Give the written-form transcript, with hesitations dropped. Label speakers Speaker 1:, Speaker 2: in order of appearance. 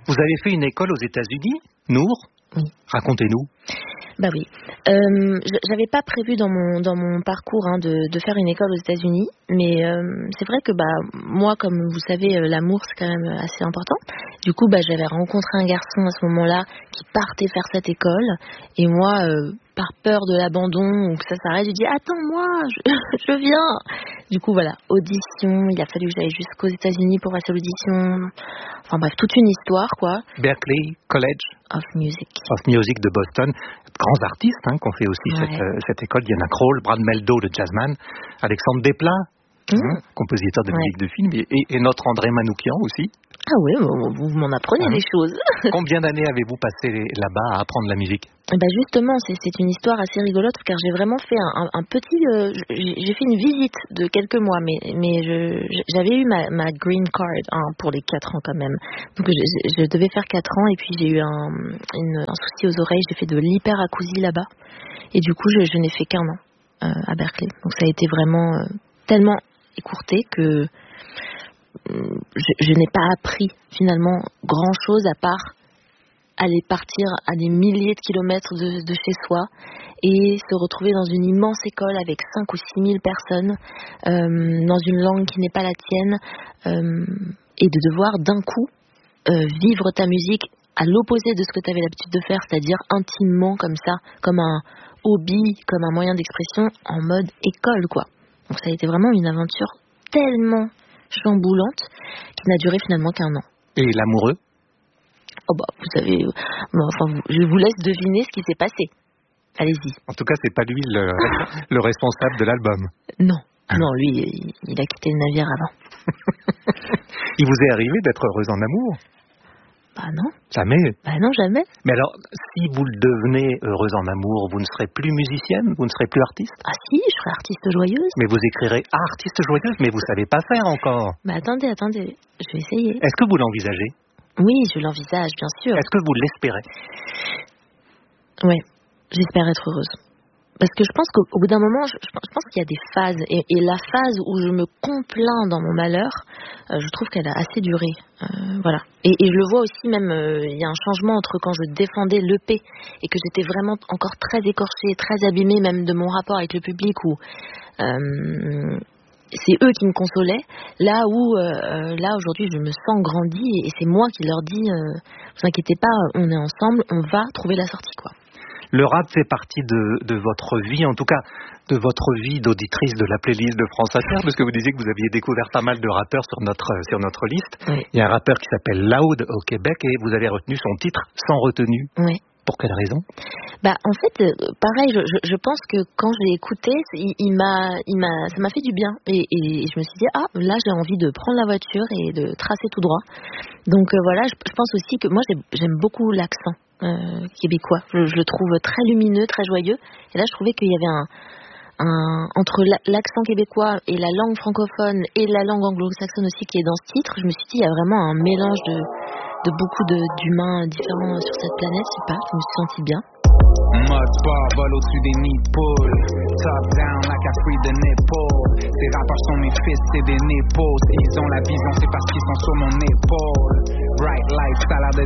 Speaker 1: Vous avez fait une école aux États-Unis, Nour ?
Speaker 2: Oui.
Speaker 1: Racontez-nous.
Speaker 2: Bah oui. J'avais pas prévu dans mon parcours de faire une école aux États-Unis, mais c'est vrai que moi, comme vous savez, l'amour c'est quand même assez important. Du coup, j'avais rencontré un garçon à ce moment-là qui partait faire cette école, et moi, par peur de l'abandon ou que ça s'arrête, j'ai dit attends-moi, je viens. Du coup, voilà, audition. Il a fallu que j'aille jusqu'aux États-Unis pour passer l'audition. Enfin bref, toute une histoire, quoi.
Speaker 1: Berklee College
Speaker 2: of Music
Speaker 1: de Boston. Grands artistes qui ont fait aussi cette école. Diana Krall, Brad Mehldau, le jazzman, Alexandre Desplat, compositeur de musique de film, et notre André Manoukian aussi.
Speaker 2: Ah oui, vous m'en apprenez des choses.
Speaker 1: Combien d'années avez-vous passé là-bas à apprendre la musique ?
Speaker 2: Justement, c'est une histoire assez rigolote car j'ai vraiment fait un petit... j'ai fait une visite de quelques mois, mais j'avais eu ma green card pour les 4 ans quand même. Donc je devais faire 4 ans et puis j'ai eu un souci aux oreilles, j'ai fait de l'hyperacousie là-bas. Et du coup, je n'ai fait qu'1 an à Berklee. Donc ça a été vraiment tellement écourté que je n'ai pas appris finalement grand-chose à part aller partir à des milliers de kilomètres de chez soi et se retrouver dans une immense école avec 5 ou 6 000 personnes dans une langue qui n'est pas la tienne et de devoir d'un coup vivre ta musique à l'opposé de ce que tu avais l'habitude de faire, c'est-à-dire intimement comme ça, comme un hobby, comme un moyen d'expression en mode école, quoi. Donc ça a été vraiment une aventure tellement chamboulante qui n'a duré finalement qu'1 an.
Speaker 1: Et l'amoureux ?
Speaker 2: Vous savez, je vous laisse deviner ce qui s'est passé. Allez-y.
Speaker 1: En tout cas, c'est pas lui le responsable de l'album.
Speaker 2: Non, non, lui, il a quitté le navire avant.
Speaker 1: Il vous est arrivé d'être heureuse en amour ?
Speaker 2: Non.
Speaker 1: Jamais ?
Speaker 2: Non, jamais.
Speaker 1: Mais alors, si vous le devenez heureuse en amour, vous ne serez plus musicienne ? Vous ne serez plus artiste ?
Speaker 2: Ah si, je serai artiste joyeuse.
Speaker 1: Mais vous écrirez artiste joyeuse, mais vous savez pas faire encore.
Speaker 2: Attendez, je vais essayer.
Speaker 1: Est-ce que vous l'envisagez ?
Speaker 2: Oui, je l'envisage, bien sûr.
Speaker 1: Est-ce que vous l'espérez ?
Speaker 2: Oui, j'espère être heureuse. Parce que je pense qu'au bout d'un moment, je pense qu'il y a des phases. Et la phase où je me complains dans mon malheur, je trouve qu'elle a assez duré. Voilà. Et je le vois aussi même, il y a un changement entre quand je défendais l'EP et que j'étais vraiment encore très écorchée, très abîmée même de mon rapport avec le public où... c'est eux qui me consolaient, là où là aujourd'hui je me sens grandie et c'est moi qui leur dis vous inquiétez pas, on est ensemble, on va trouver la sortie, quoi.
Speaker 1: Le rap fait partie de votre vie, en tout cas de votre vie d'auditrice de la playlist de France Inter, parce que vous disiez que vous aviez découvert pas mal de rappeurs sur notre liste.
Speaker 2: Oui.
Speaker 1: Il y a un rappeur qui s'appelle Loud au Québec et vous avez retenu son titre Sans retenue.
Speaker 2: Oui.
Speaker 1: Pour quelle raison ?
Speaker 2: En fait, pareil, je pense que quand je l'ai écouté, ça m'a fait du bien. Et je me suis dit, là, j'ai envie de prendre la voiture et de tracer tout droit. Donc voilà, je pense aussi que moi, j'aime beaucoup l'accent québécois. Je le trouve très lumineux, très joyeux. Et là, je trouvais qu'il y avait entre l'accent québécois et la langue francophone et la langue anglo-saxonne aussi qui est dans ce titre, je me suis dit, il y a vraiment un mélange de beaucoup d'humains différents sur cette planète, je sais pas, je me suis sentie bien.
Speaker 3: Mode sport, vol au-dessus des nids de poule. Top down like I free the nipple. Ces rappeurs sont mes fils, c'est des népos. S'ils ont la vision, c'est parce qu'ils sont sur mon épaule. Bright lights, ça a l'air de